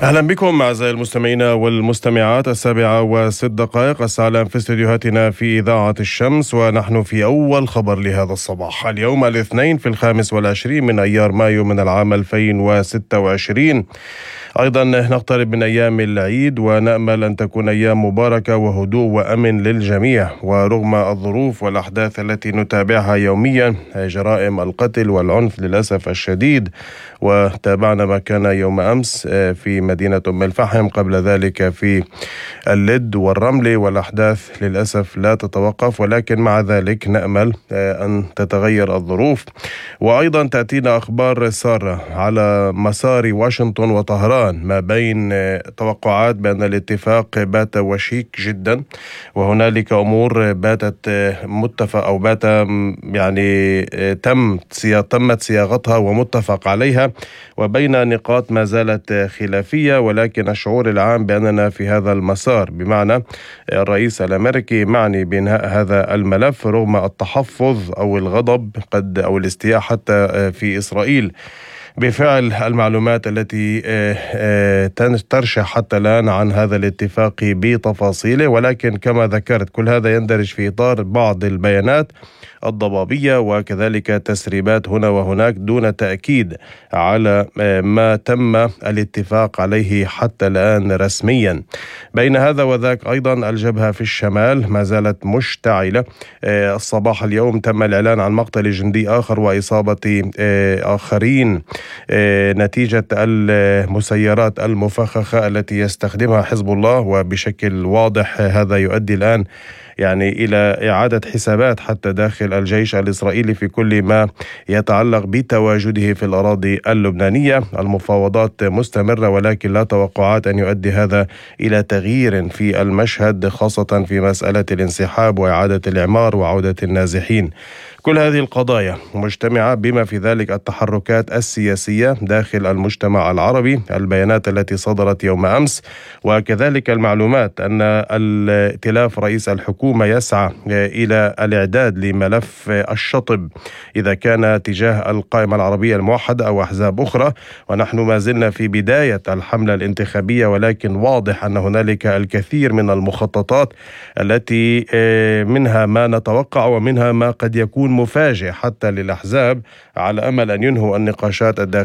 أهلا بكم أعزائي المستمعين والمستمعات. 7:06 الساعة في استديوهاتنا في إذاعة الشمس، ونحن في أول خبر لهذا الصباح. اليوم الاثنين في 25 من أيار مايو من العام 2026. أيضا نقترب من أيام العيد، ونأمل أن تكون أيام مباركة وهدوء وأمن للجميع. ورغم الظروف والأحداث التي نتابعها يوميا، جرائم القتل والعنف للأسف الشديد، وتابعنا ما كان يوم أمس في مدينة أم الفحم، قبل ذلك في اللد والرمل، والأحداث للأسف لا تتوقف. ولكن مع ذلك نأمل أن تتغير الظروف. وأيضا تأتينا أخبار سارة على مسار واشنطن وطهران، ما بين توقعات بأن الاتفاق بات وشيك جدا، وهنالك أمور باتت متفق أو بات يعني تمت صياغتها ومتفق عليها، وبين نقاط ما زالت خلافية. ولكن الشعور العام بأننا في هذا المسار، بمعنى الرئيس الأمريكي معني بإنهاء هذا الملف رغم التحفظ أو الغضب أو الاستياء حتى في إسرائيل بفعل المعلومات التي ترشح حتى الآن عن هذا الاتفاق بتفاصيله. ولكن كما ذكرت، كل هذا يندرج في إطار بعض البيانات الضبابية وكذلك تسريبات هنا وهناك، دون تأكيد على ما تم الاتفاق عليه حتى الآن رسميا. بين هذا وذاك أيضا الجبهة في الشمال ما زالت مشتعلة. الصباح اليوم تم الإعلان عن مقتل جندي آخر وإصابة آخرين نتيجة المسيرات المفخخة التي يستخدمها حزب الله، وبشكل واضح هذا يؤدي الآن إلى إعادة حسابات حتى داخل الجيش الإسرائيلي في كل ما يتعلق بتواجده في الأراضي اللبنانية. المفاوضات مستمرة، ولكن لا توقعات أن يؤدي هذا إلى تغيير في المشهد، خاصة في مسألة الانسحاب وإعادة الإعمار وعودة النازحين. كل هذه القضايا مجتمعة، بما في ذلك التحركات السياسية داخل المجتمع العربي، البيانات التي صدرت يوم أمس، وكذلك المعلومات أن الائتلاف رئيس الحكومة يسعى إلى الإعداد لملف الشطب إذا كان تجاه القائمة العربية الموحدة أو أحزاب أخرى. ونحن ما زلنا في بداية الحملة الانتخابية، ولكن واضح أن هنالك الكثير من المخططات التي منها ما نتوقع ومنها ما قد يكون مفاجئ حتى للأحزاب، على أمل أن ينهوا النقاشات الداخلية